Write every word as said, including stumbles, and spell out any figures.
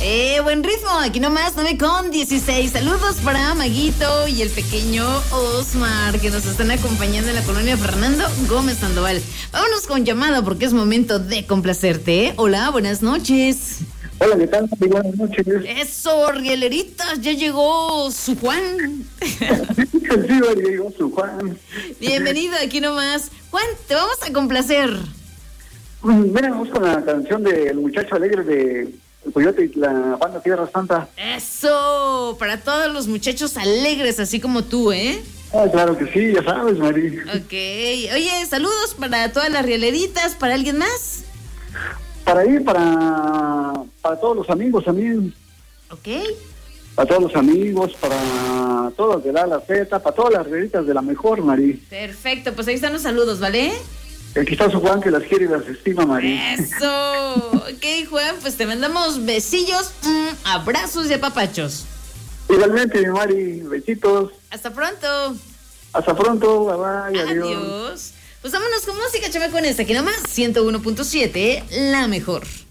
Eh, buen ritmo, aquí nomás, nueve con dieciséis. Saludos para Maguito y el pequeño Osmar, que nos están acompañando en la colonia Fernando Gómez Sandoval. Vámonos con llamada porque es momento de complacerte, ¿eh? Hola, buenas noches. Hola, ¿qué tal? Buenas noches. Eso, rieleritas, ya llegó su Juan. Sí, ya llegó su Juan. Bienvenido, aquí nomás. Juan, te vamos a complacer. Mira, vamos con la canción del muchacho alegre de El Coyote y la banda Tierra Santa. Eso, para todos los muchachos alegres, así como tú, ¿eh? Ah, claro que sí, ya sabes, Mari. Ok. Oye, saludos para todas las rieleritas, ¿para alguien más? Para ir, para, para todos los amigos también. Ok. Para todos los amigos, para todos los de la Z, para todas las rielitas de la mejor, Mari. Perfecto, pues ahí están los saludos, ¿vale? Aquí está su Juan que las quiere y las estima, Mari. Eso. Ok, Juan, pues te mandamos besillos, mm, abrazos y apapachos. Igualmente, mi Mari, besitos. Hasta pronto. Hasta pronto, bye, bye, adiós. Adiós. Pues vámonos con música, chamacones. Aquí nomás, ciento uno punto siete, la mejor.